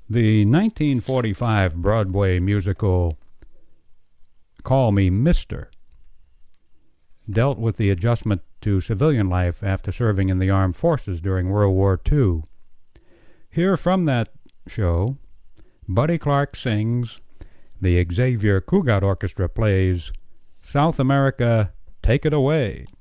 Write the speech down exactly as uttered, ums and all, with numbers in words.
The nineteen forty-five Broadway musical Call Me Mister dealt with the adjustment to civilian life after serving in the armed forces during World War Two. Here from that show, Buddy Clark sings, the Xavier Cugat Orchestra plays South America, Take It Away.